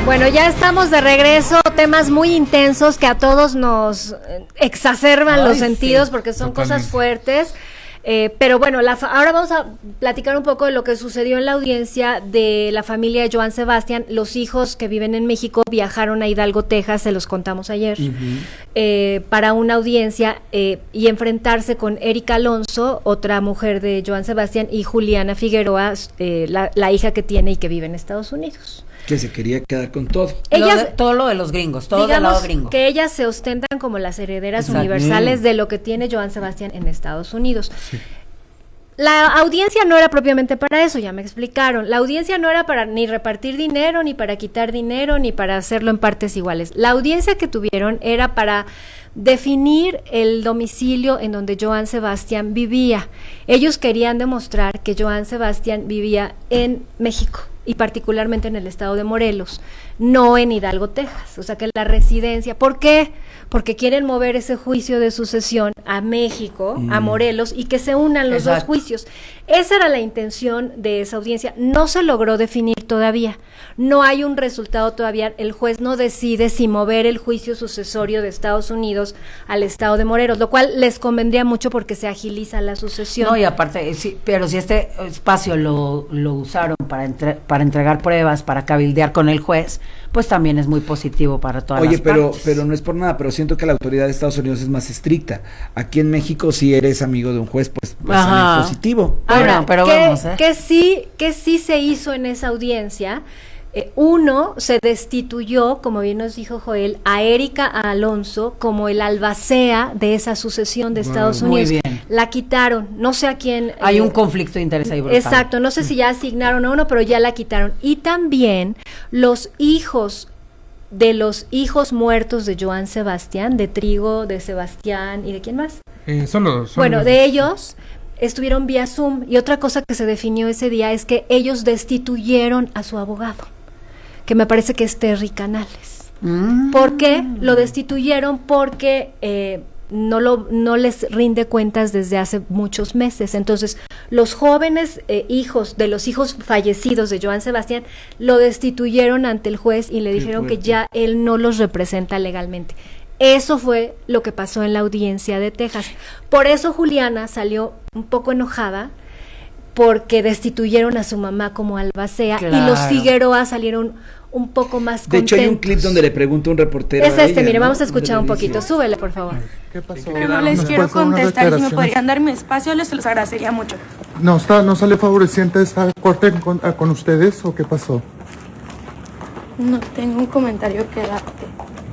Bueno, ya estamos de regreso, temas muy intensos que a todos nos exacerban los sentidos porque son cosas fuertes. Pero bueno, ahora vamos a platicar un poco de lo que sucedió en la audiencia de la familia de Joan Sebastián. Los hijos que viven en México viajaron a Hidalgo, Texas, se los contamos ayer, para una audiencia y enfrentarse con Erika Alonso, otra mujer de Joan Sebastián, y Juliana Figueroa, la hija que tiene y que vive en Estados Unidos. Que se quería quedar con todo. Todo lo de los gringos, todo del lado gringo. Que ellas se ostentan como las herederas universales de lo que tiene Joan Sebastián en Estados Unidos. Sí. La audiencia no era propiamente para eso, ya me explicaron. La audiencia no era para ni repartir dinero, ni para quitar dinero, ni para hacerlo en partes iguales. La audiencia que tuvieron era para definir el domicilio en donde Joan Sebastián vivía. Ellos querían demostrar que Joan Sebastián vivía en México y particularmente en el estado de Morelos, no en Hidalgo, Texas. O sea que la residencia, ¿por qué? Porque quieren mover ese juicio de sucesión a México, a Morelos, y que se unan los dos juicios. Esa era la intención de esa audiencia. No se logró definir todavía. No hay un resultado todavía. El juez no decide si mover el juicio sucesorio de Estados Unidos al estado de Morelos, lo cual les convendría mucho porque se agiliza la sucesión. No, y aparte, sí, pero si este espacio lo usaron para entregar pruebas, para cabildear con el juez, pues también es muy positivo para todas las partes. Pero no es por nada, pero siento que la autoridad de Estados Unidos es más estricta. Aquí en México, si eres amigo de un juez, pues es positivo. Ahora, pero vamos, que sí se hizo en esa audiencia. Uno, se destituyó, como bien nos dijo Joel, a Erika Alonso como el albacea de esa sucesión de Estados Unidos. Muy bien. La quitaron, no sé a quién. Hay un conflicto de interés ahí brutal. Exacto, no sé si ya asignaron a uno, pero ya la quitaron. Y también los hijos muertos de Joan Sebastián, de Trigo, de Sebastián y de quién más. Bueno, de ellos estuvieron vía Zoom, y otra cosa que se definió ese día es que ellos destituyeron a su abogado, que me parece que es Terry Canales. ¿Por qué? Lo destituyeron porque no les rinde cuentas desde hace muchos meses. Entonces, los jóvenes hijos de los hijos fallecidos de Joan Sebastián lo destituyeron ante el juez y le dijeron que ya él no los representa legalmente. Eso fue lo que pasó en la audiencia de Texas. Por eso Juliana salió un poco enojada, porque destituyeron a su mamá como albacea, y los Figueroa salieron un poco más contentos. De hecho, hay un clip donde le pregunta un reportero a ella, mire, vamos a escuchar un poquito. Súbele, por favor. ¿Qué pasó? Pero no les quiero contestar, si me podrían dar mi espacio, les los agradecería mucho. ¿No sale favoreciente esta corte con ustedes o qué pasó? No tengo un comentario que darte.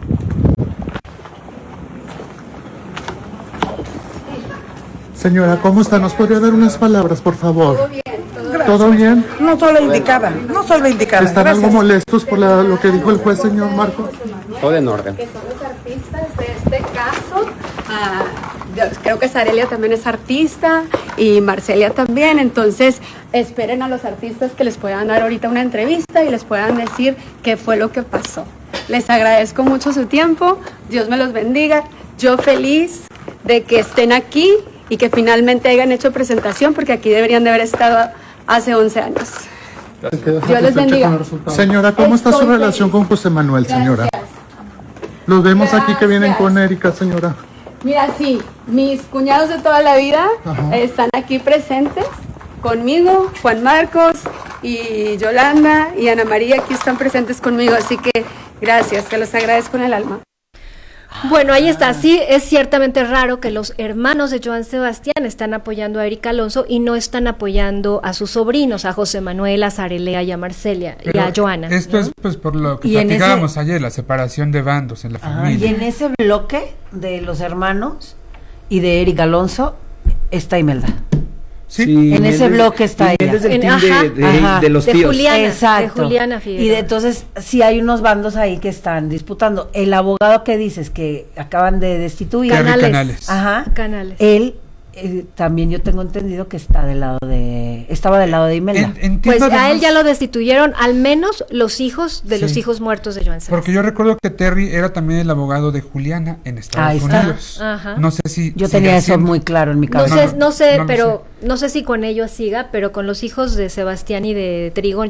Señora, ¿cómo está? ¿Nos podría dar unas palabras, por favor? Todo bien. ¿Todo bien? No solo indicada. ¿Están algo molestos por lo que dijo el juez, señor Marco? Todo en orden. Que son los artistas de este caso. Creo que Sarelia también es artista y Marcelia también. Entonces, esperen a los artistas que les puedan dar ahorita una entrevista y les puedan decir qué fue lo que pasó. Les agradezco mucho su tiempo. Dios me los bendiga. Yo feliz de que estén aquí y que finalmente hayan hecho presentación, porque aquí deberían de haber estado hace 11 años. Dios les bendiga. Señora, ¿cómo está su relación con José Manuel, señora? Los vemos aquí que vienen con Erika, señora. Mira, sí, mis cuñados de toda la vida están aquí presentes conmigo, Juan Marcos y Yolanda y Ana María aquí están presentes conmigo, así que gracias, te los agradezco en el alma. Bueno, ahí está. Sí, es ciertamente raro que los hermanos de Joan Sebastián están apoyando a Erika Alonso y no están apoyando a sus sobrinos, a José Manuel, a Zarelea y a Marcelia. Pero y a Joana. Esto, ¿no? Es pues por lo que platicábamos ayer, la separación de bandos en la familia. Y en ese bloque de los hermanos y de Erika Alonso está Imelda. Sí, en ese bloque está ella. Desde el team de los tíos. Juliana, exacto. De Juliana Figueroa. Y entonces sí hay unos bandos ahí que están disputando. El abogado que dices que acaban de destituir. Canales. Canales. Él también yo tengo entendido que estaba del lado de Imelda. Pues a él ya lo destituyeron, al menos los hijos de los hijos muertos de Joan Sebastián. Porque yo recuerdo que Terry era también el abogado de Juliana en Estados Unidos. No sé si yo tenía eso muy claro en mi cabeza. No sé si con ellos siga, pero con los hijos de Sebastián y de Trigo ya no.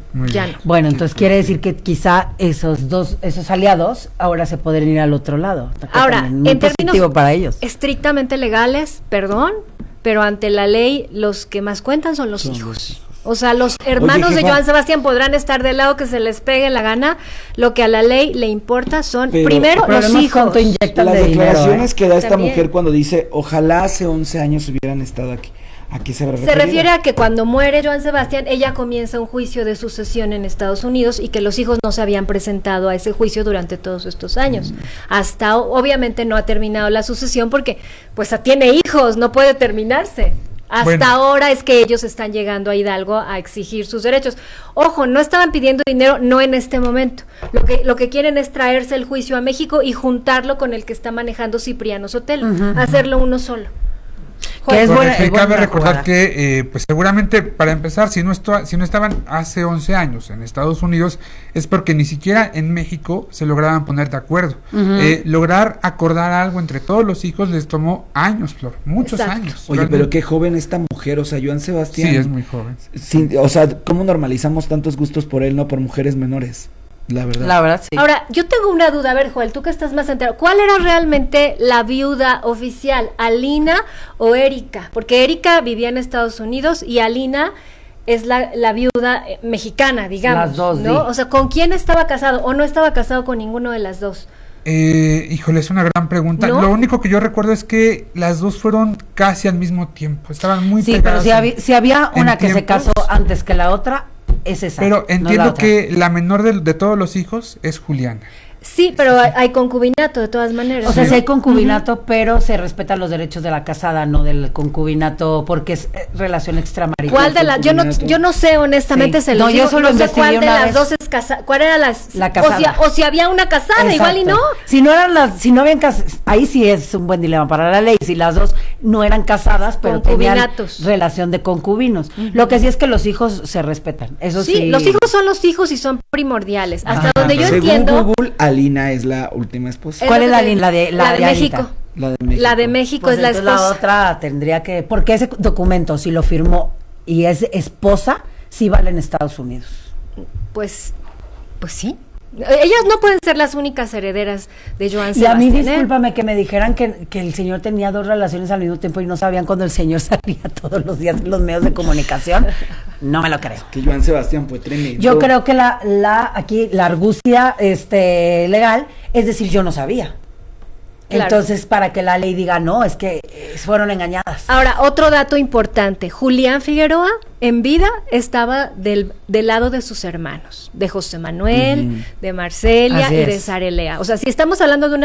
Ya no. Bueno, entonces quiere decir que quizá esos aliados ahora se pueden ir al otro lado. Ahora, en términos para ellos. Estrictamente legales, perdón, pero ante la ley los que más cuentan son los hijos. O sea, los hermanos de Joan Sebastián podrán estar del lado que se les pegue la gana. Lo que a la ley le importa son, primero, los hijos. Las declaraciones que da esta mujer cuando dice, ojalá hace 11 años hubieran estado aquí. ¿A qué se refiere? Se refiere a que cuando muere Joan Sebastián, ella comienza un juicio de sucesión en Estados Unidos y que los hijos no se habían presentado a ese juicio durante todos estos años. Hasta, obviamente, no ha terminado la sucesión porque, pues, tiene hijos, no puede terminarse. Hasta ahora es que ellos están llegando a Hidalgo a exigir sus derechos. Ojo, no estaban pidiendo dinero, no en este momento. Lo que quieren es traerse el juicio a México y juntarlo con el que está manejando Cipriano Sotelo, hacerlo uno solo. Que es cabe recordar que pues seguramente, para empezar, si no estaban hace 11 años en Estados Unidos, es porque ni siquiera en México se lograban poner de acuerdo. Lograr acordar algo entre todos los hijos les tomó años, Flor, muchos años. Oye, realmente. Pero qué joven esta mujer, o sea, Joan Sebastián. Sí, es muy joven. O sea, ¿cómo normalizamos tantos gustos por él, no por mujeres menores? La verdad, sí. Ahora, yo tengo una duda, a ver, Joel, tú que estás más enterado, ¿cuál era realmente la viuda oficial, Alina o Erika? Porque Erika vivía en Estados Unidos y Alina es la viuda mexicana, digamos, las dos, ¿no? sí. O sea, ¿con quién estaba casado o no estaba casado con ninguno de las dos? Híjole, es una gran pregunta. ¿No? Lo único que yo recuerdo es que las dos fueron casi al mismo tiempo, estaban muy pegadas. Sí, pero si había una que se casó antes que la otra, es esa. Pero entiendo que la menor de todos los hijos es Juliana. Sí, pero hay concubinato de todas maneras. O sea, sí hay concubinato, pero se respetan los derechos de la casada, no del concubinato, porque es relación extramarital. ¿Cuál de las? Yo no sé, honestamente, se lo digo. Yo solo no sé cuál de las dos es casada. ¿Cuál era la casada? O si había una casada, exacto. Igual y no. Si no habían casadas, ahí sí es un buen dilema para la ley. Si las dos no eran casadas, pero tenían relación de concubinos. Lo que sí es que los hijos se respetan. Eso sí. Los hijos son los hijos y son primordiales. Hasta donde yo entiendo. Google, Alina es la última esposa. ¿Cuál es la Alina? La de México. La de México pues es la esposa. La otra tendría que, porque ese documento, si lo firmó y es esposa, sí vale en Estados Unidos. Pues sí. Ellas no pueden ser las únicas herederas de Joan Sebastián. Y a mí, discúlpame, que me dijeran que el señor tenía dos relaciones al mismo tiempo y no sabían cuando el señor salía todos los días en los medios de comunicación. No me lo creo. Que Joan Sebastián fue tremendo. Yo creo que aquí la argucia legal es decir, yo no sabía. Claro. Entonces, para que la ley diga, no, es que fueron engañadas. Ahora, otro dato importante. Julián Figueroa, en vida, estaba del lado de sus hermanos, de José Manuel, de Marcelia y de Sarelea. O sea, si estamos hablando de una